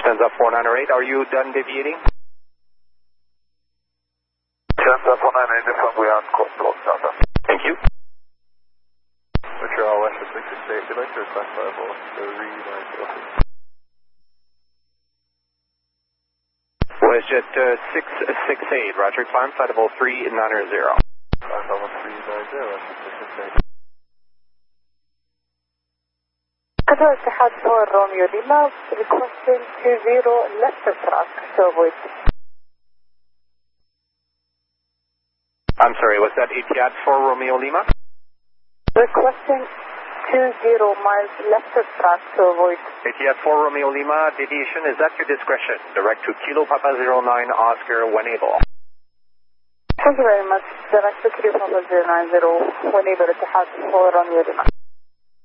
Lufthansa 498, are you done deviating? Lufthansa 498, this one we are control, Delta. Thank you. Montreal, Western 668, would you like to request level 390? WestJet 668, Roger, climb flight level 390. Flight level 390, Western 668. Qatar Etihad for Romeo Lima, requesting 20 left of track, so avoid. I'm sorry, was that Etihad for Romeo Lima? Requesting 20 miles left of track to avoid. Etihad for Romeo Lima, deviation is at your discretion. Direct to Kilo Papa 09 Oscar when able. Thank you very much. Direct to Kilo Papa 090 when able Etihad for Romeo Lima.